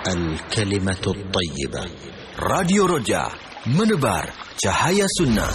الكلمة الطيبة. Radio Roja, menebar cahaya sunnah.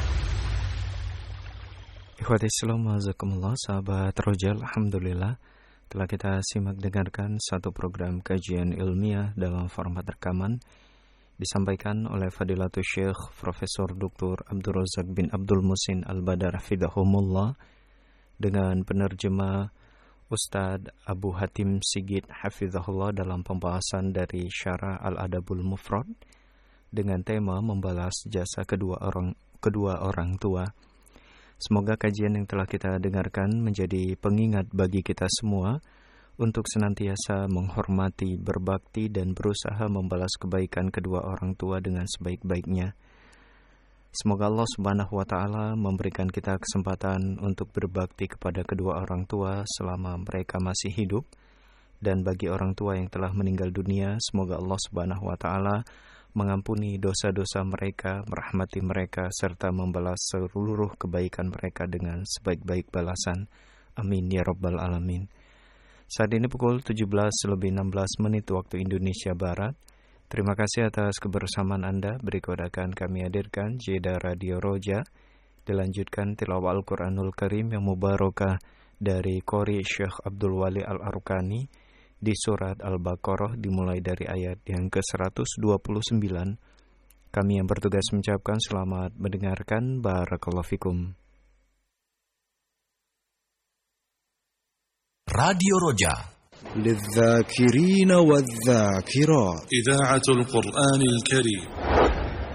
Ikhwati Islam, wazakumullah, sahabat Roja, alhamdulillah telah kita simak dengarkan satu program kajian ilmiah dalam format rekaman disampaikan oleh Fadilatul Syekh Profesor Dr. Abdul Razak bin Abdul Muhsin Al-Badar hafizahumullah dengan penerjemah Ustadz Abu Hatim Sigit hafizahullah dalam pembahasan dari Syarah Al-Adabul Mufrad dengan tema membalas jasa kedua orang tua. Semoga kajian yang telah kita dengarkan menjadi pengingat bagi kita semua untuk senantiasa menghormati, berbakti, dan berusaha membalas kebaikan kedua orang tua dengan sebaik-baiknya. Semoga Allah Subhanahu wa Ta'ala memberikan kita kesempatan untuk berbakti kepada kedua orang tua selama mereka masih hidup, dan bagi orang tua yang telah meninggal dunia, semoga Allah Subhanahu wa Ta'ala mengampuni dosa-dosa mereka, merahmati mereka, serta membalas seluruh kebaikan mereka dengan sebaik-baik balasan. Amin ya Rabbal Alamin. Saat ini pukul 17:16 waktu Indonesia Barat. Terima kasih atas kebersamaan Anda. Berikut akan kami hadirkan jeda Radio Roja. Dilanjutkan tilawah Al-Quranul Karim yang mubarakah dari Qori Syekh Abdul Wali Al-Arukani di surat Al-Baqarah dimulai dari ayat yang ke-129. Kami yang bertugas mengucapkan selamat mendengarkan. Barakallahu fikum. Radio Roja للذاكرين والذاكرات إذاعة القرآن الكريم